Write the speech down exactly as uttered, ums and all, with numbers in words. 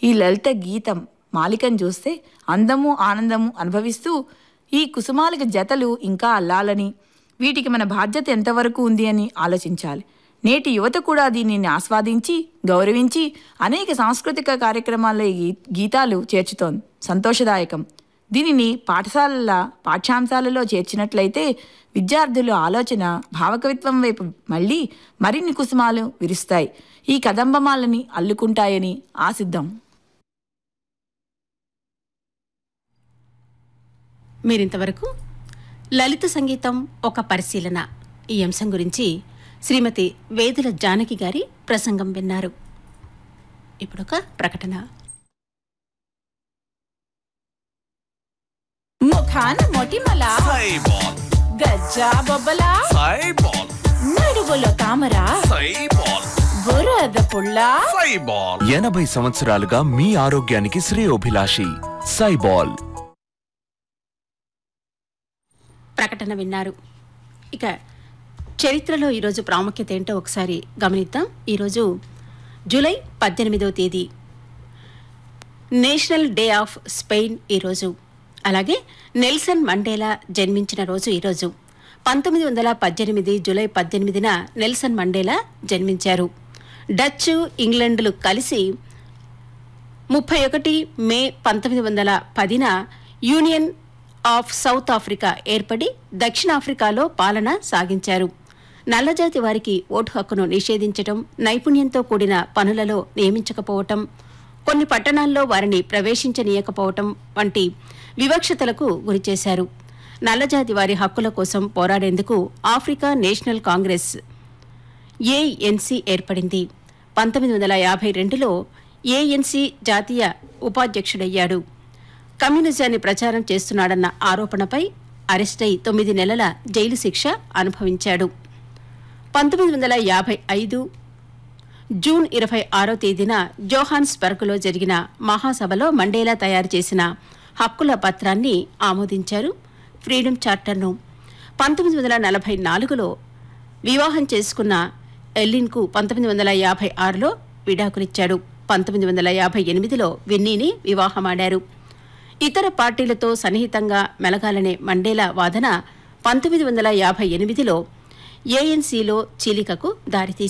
ఈ లలిత గీతం మాలికను చూస్తే అందము ఆనందము అనుభవిస్తూ ఈ కుసుమాలకి జతలు ఇంకా అల్లాలని, వీటికి మన బాధ్యత ఎంతవరకు ఉంది అని ఆలోచించాలి. నేటి యువత కూడా దీనిని ఆస్వాదించి గౌరవించి అనేక సాంస్కృతిక కార్యక్రమాల్లో ఈ గీతాలు చేర్చుతోంది. సంతోషదాయకం. దీనిని పాఠశాలల పాఠ్యాంశాలలో చేర్చినట్లయితే విద్యార్థుల ఆలోచన భావకవిత్వం వైపు మళ్ళీ మరిన్ని కుసుమాలు విరుస్తాయి, ఈ కదంబమాలని అల్లుకుంటాయని ఆశిద్దాం. మీరింతవరకు లలిత సంగీతం ఒక పరిశీలన ఈ అంశం గురించి శ్రీమతి వేదుల జానకి గారి ప్రసంగం విన్నారు. ఇప్పుడొక ప్రకటన. ముఖాన మొటిమల సైబాల్, గజ్జా బొబ్బల సైబాల్, నడుగులో తామర సైబాల్, బురద పుల్ల సైబాల్. ఎనభై సంవత్సరాలుగా మీ ఆరోగ్యానికి శ్రేయోభిలాషి సైబాల్. ప్రకటన విన్నారు. ఇక చరిత్రలో ఈరోజు ప్రాముఖ్యత ఏంటో ఒకసారి గమనిద్దాం. ఈరోజు జూలై పద్దెనిమిదవ తేదీ నేషనల్ డే ఆఫ్ స్పెయిన్ ఈరోజు. అలాగే నెల్సన్ మండేలా జన్మించిన రోజు ఈరోజు. పంతొమ్మిది వందల పద్దెనిమిది జూలై పద్దెనిమిదిన నెల్సన్ మండేలా జన్మించారు. డచ్ ఇంగ్లాండ్లు కలిసి ముప్పై ఒకటి మే పంతొమ్మిది వందల పదిన యూనియన్ ఆఫ్ సౌత్ ఆఫ్రికా ఏర్పడి దక్షిణాఫ్రికాలో పాలన సాగించారు. నల్లజాతి వారికి ఓటు హక్కును నిషేధించటం, నైపుణ్యంతో కూడిన పనులలో నియమించకపోవటం, కొన్ని పట్టణాల్లో వారిని ప్రవేశించనీయకపోవటం వంటి వివక్షతలకు గురిచేశారు. నల్లజాతి వారి హక్కుల కోసం పోరాడేందుకు ఆఫ్రికా నేషనల్ కాంగ్రెస్ ఏఎన్సీ ఏర్పడింది. పంతొమ్మిది వందల యాభై రెండులో ఏఎన్సీ జాతీయ ఉపాధ్యక్షుడయ్యాడు. కమ్యూనిజాన్ని ప్రచారం చేస్తున్నాడన్న ఆరోపణపై అరెస్టై తొమ్మిది నెలల జైలు శిక్ష అనుభవించాడు. పంతొమ్మిది వందల యాభై ఐదు జూన్ ఇరవై ఆరో తేదీన జోహాన్స్బర్గ్లో జరిగిన మహాసభలో మండేలా తయారు చేసిన హక్కుల పత్రాన్ని ఆమోదించారు, ఫ్రీడమ్ చార్టర్ను. పంతొమ్మిది వందల నలభై నాలుగులో వివాహం చేసుకున్న ఎల్లిన్కు పంతొమ్మిది వందల యాభై ఆరులో విడాకులిచ్చాడు. పంతొమ్మిది వందల యాభై ఎనిమిదిలో విన్నీని వివాహమాడారు. ఇతర పార్టీలతో సన్నిహితంగా మెలగాలనే మండేలా వాదన పంతొమ్మిది వందల యాభై ఎనిమిదిలో ఏఎన్సీలో చీలికకు దారితీసింది.